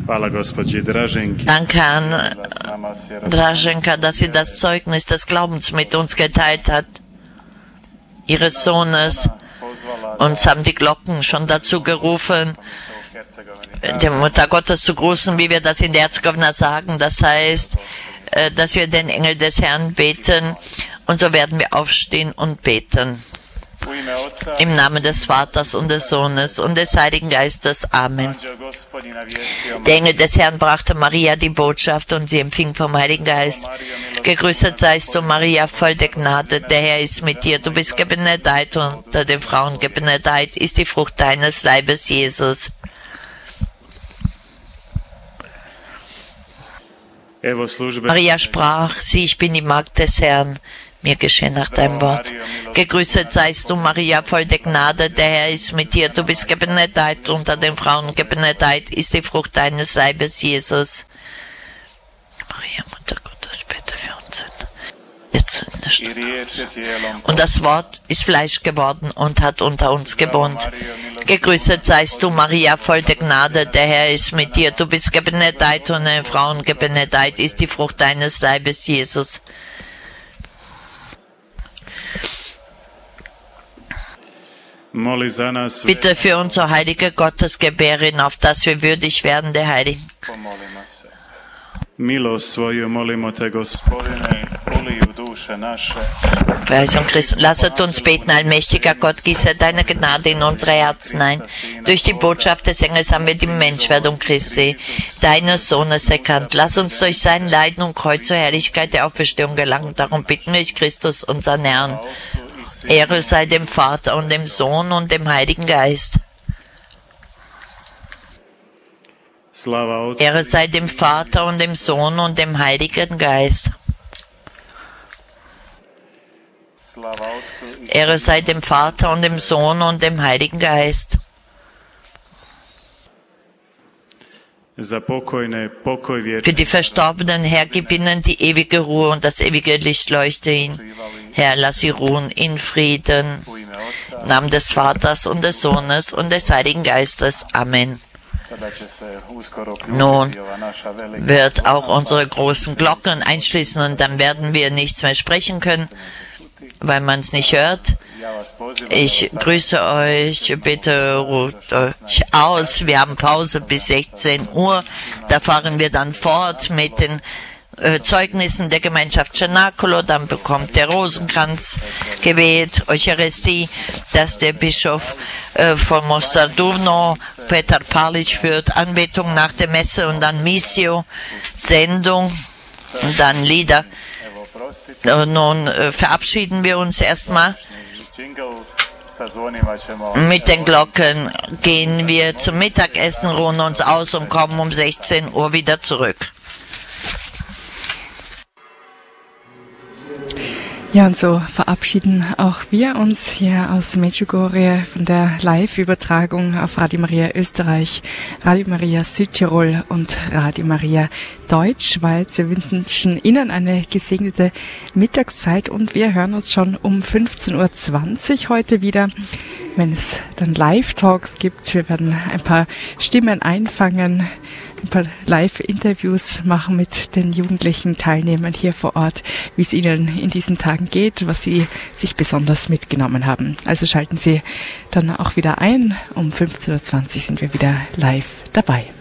Danke an Draženka, dass sie das Zeugnis des Glaubens mit uns geteilt hat, ihres Sohnes. Uns haben die Glocken schon dazu gerufen, die Mutter Gottes zu grüßen, wie wir das in der Herzegowina sagen. Das heißt, dass wir den Engel des Herrn beten, und so werden wir aufstehen und beten. Im Namen des Vaters und des Sohnes und des Heiligen Geistes. Amen. Der Engel des Herrn brachte Maria die Botschaft, und sie empfing vom Heiligen Geist. Gegrüßet seist du, Maria, voll der Gnade, der Herr ist mit dir. Du bist gebenedeit unter den Frauen, gebenedeit ist die Frucht deines Leibes, Jesus. Maria sprach: Sieh, ich bin die Magd des Herrn. Mir geschehe nach deinem Wort. Gegrüßet seist du, Maria, voll der Gnade, der Herr ist mit dir. Du bist gebenedeit unter den Frauen, gebenedeit ist die Frucht deines Leibes, Jesus. Maria, Mutter Gottes, bitte für uns jetzt in der Stunde. Und das Wort ist Fleisch geworden und hat unter uns gewohnt. Gegrüßet seist du, Maria, voll der Gnade, der Herr ist mit dir. Du bist gebenedeit unter den Frauen, gebenedeit ist die Frucht deines Leibes, Jesus. Bitte für unsere heilige Gottesgebärin, auf dass wir würdig werden der Heiligen. Verheißung Christi, lasset uns beten, allmächtiger Gott, gieße deine Gnade in unsere Herzen ein. Durch die Botschaft des Engels haben wir die Menschwerdung Christi, deines Sohnes, erkannt. Lass uns durch sein Leiden und Kreuz zur Herrlichkeit der Auferstehung gelangen. Darum bitten wir Christus, unseren Herrn. Ehre sei dem Vater und dem Sohn und dem Heiligen Geist. Ehre sei dem Vater und dem Sohn und dem Heiligen Geist. Ehre sei dem Vater und dem Sohn und dem Heiligen Geist. Für die Verstorbenen, Herr, gib ihnen die ewige Ruhe und das ewige Licht leuchte ihnen. Herr, lass sie ruhen in Frieden. Im Namen des Vaters und des Sohnes und des Heiligen Geistes. Amen. Nun wird auch unsere großen Glocken einschließen, und dann werden wir nichts mehr sprechen können, weil man es nicht hört. Ich grüße euch, bitte ruht euch aus. Wir haben Pause bis 16 Uhr. Da fahren wir dann fort mit den Zeugnissen der Gemeinschaft Cenacolo. Dann bekommt der Rosenkranzgebet, Eucharistie, das der Bischof von Mostarduvno, Petar Palic, führt, Anbetung nach der Messe und dann Missio, Sendung und dann Lieder. Nun verabschieden wir uns erstmal. Mit den Glocken gehen wir zum Mittagessen, ruhen uns aus und kommen um 16 Uhr wieder zurück. Ja, und so verabschieden auch wir uns hier aus Medjugorje von der Live-Übertragung auf Radio Maria Österreich, Radio Maria Südtirol und Radio Maria Deutschschweiz. Wir wünschen Ihnen eine gesegnete Mittagszeit, und wir hören uns schon um 15:20 Uhr heute wieder, wenn es dann Live-Talks gibt. Wir werden ein paar Stimmen einfangen, ein paar Live-Interviews machen mit den jugendlichen Teilnehmern hier vor Ort, wie es ihnen in diesen Tagen geht, was sie sich besonders mitgenommen haben. Also schalten Sie dann auch wieder ein. Um 15:20 Uhr sind wir wieder live dabei.